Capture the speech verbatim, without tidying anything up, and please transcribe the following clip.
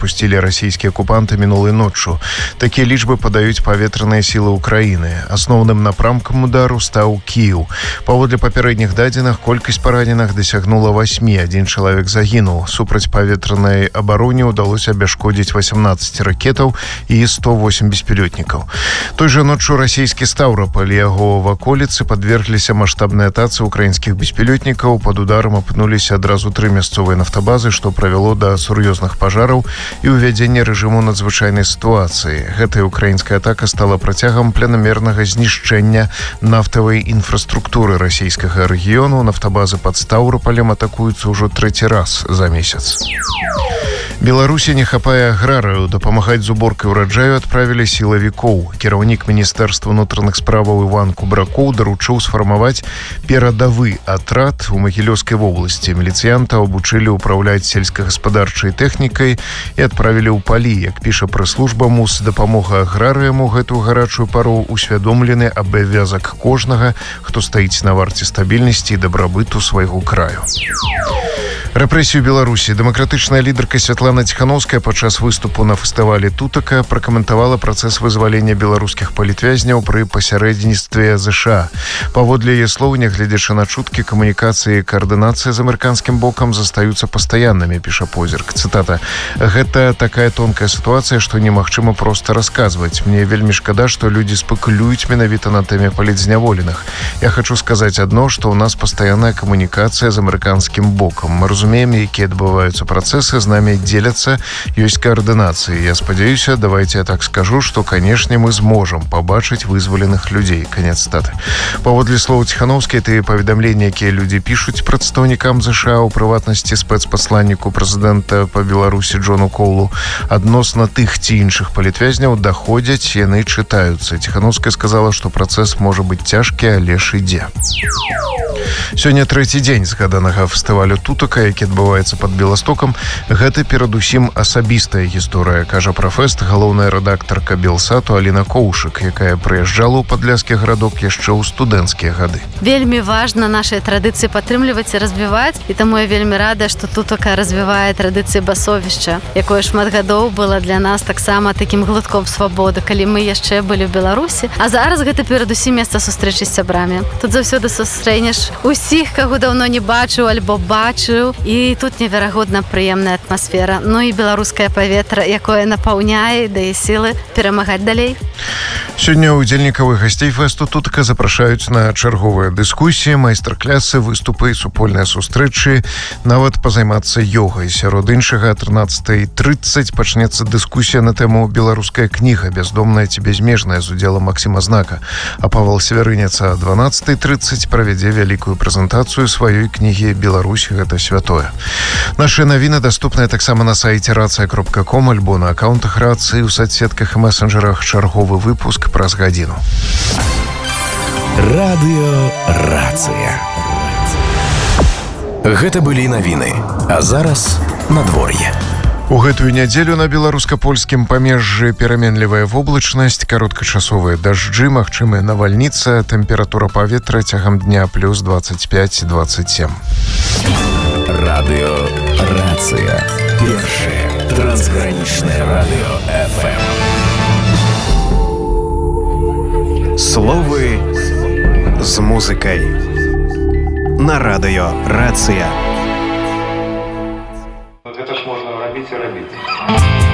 запусцілі расійскія акупанты мінулай ноччу. Такія лічбы падаюць паветраныя сілы Украіны. Асноўным напрамкам удару стаў Кіеў. Паводле папярэдніх дадзеных, колькасць параненых дасягнула васьмі. Адзін чалавек загінуў. Супраць паветранай абароне ўдалося абяшкодзіць васемнаццаць ракетаў і сто восемь беспілётнікаў. Той жа ноччу расійскі Стаўропаль і яго ваколіцы падвергліся маштабнай атацы украінскіх беспілётнікаў. Пад ударам апынуліся адразу тры мясцовыя нафтабазы, што правяло да сур'ёзных пажараў і ўвядзення рэжыму надзвычайнай сітуацыі. Гэтая украінская атака стала працягам планамернага знішчэння нафтавай інфраструктуры расійскага рэгіёну. Нафтабазы пад Стаўропалем атакуюцца ўжо трэці раз за месяц. Беларусі не хапае аграрыяў. Дапамагаць з уборкай ураджаю адправілі сілавікоў. Кіраўнік міністэрства ўнутраных справаў Іван Кубракоў даручыў сфармаваць перадавы атрад у Магілёўскай вобласці. Міліцыянтаў абучылі ўпраўляць сельскагаспадарчай тэхнікай і адправілі ў палі. Як піша прэс-служба МУС, дапамога аграрыям у гэтую гарачую пару усвядомлены абавязак кожнага, хто стаіць на варце стабільнасці і дабрабыту свайго краю. Рэпрэсію Беларусі. Дэмакратычная лідарка Святлана Ціхановская падчас выступу на фестывалі «Тутака» пракаментавала працэс вызвалення беларускіх палітвязняў пры пасярэдніцтве ЗША. Паводле яе слоў, нягледзячы на чуткі, камунікацыі і каардынацыя з амерыканскім бокам застаюцца пастаяннымі, піша позірк. Цытата. «Гэта такая тонкая сітуацыя, што немагчыма проста расказваць. Мне вельмі шкада, што людзі спекулююць менавіта на тэме палітзняволеных. Я хачу сказаць адно, што ў нас пастаянная камунікацыя з амерыканскім бокам. Мы разумеем, якія адбываюцца працэсы, з намі дзеляцца, ёсць каардынацыі. Я спадзяюся, давайте я так скажу, што, канешне, мы зможам пабачыць вызваленых людзей». Канец цытаты. Паводле слоў Ціхановскай, тыя паведамленні, якія людзі пішуць прадстаўнікам ЗША, у прыватнасці спецпасланніку прэзідэнта па Беларусі Джону Коулу, адносна тых ці іншых палітвязняў даходзяць, яны чытаюцца. Ціхановская сказала, што працэс можа быць цяжкі, але ж ідзе. Сёння трэці дзень згаданага фестывалю «Тутака», які адбываецца пад Беластокам. Гэта перадусім асабістая гісторыя, кажа пра фэст галоўная рэдактарка «Белсату» Аліна Коўшык, якая прыязджала ў падляскі гарадок яшчэ ў студэнцкія гады. Вельмі важна нашыя традыцыі падтрымліваць і развіваць, і таму я вельмі рада, што «Тутака» развівае традыцыі басовішча, якое шмат гадоў было для нас таксама такім глытком свабоды, калі мы яшчэ былі ў Беларусі. А зараз гэта перадусім месца сустрэчы з сябрамі. Тут заўсёды сустрэнеш усіх, каго даўно не бачыў альбо бачыў, і тут неверагодна прыемная атмасфера. Ну і беларускае паветра, якое напаўняе, дае сілы перамагаць далей. Сёння ўдзельнікаў і гасцей фэсту «Тутака» запрашаюць на чарговыя дыскусіі, майстар-клясы, выступы, супольныя сустрэчы, нават пазаймацца ёгай. Сярод іншага, трынаццатая трыццаць пачнецца дыскусія на тэму «Беларуская кніга. Бяздомная ці бязмежная» з удзелам Максіма Знака. А Павал Севярынец о дванаццатай трыццаць правядзе вялікую прэзентацыю сваёй кнігі «Беларусь – гэта святое». Нашы навіны даступныя таксама на сайце рацыя кропка ком альбо на аккаунтах рацыі, у соцсетках і месенджерах. Чарговы выпуск праз гадзіну. Радыё «Рацыя». Гэта былі навіны. А зараз надвор'е. У гэтую нядзелю на беларуска-польскім памежжы пераменлівая воблачнасць, кароткачасовыя дажджы, магчымая навальніца, тэмпература паветра цягам дня плюс двадцать пять - двадцать семь. Радыё «Рацыя». Першае трансгранічнае радыё эф эм. Словы з музыкай на радыё «Рацыя». Гэта ж можна рабіць і рабіць.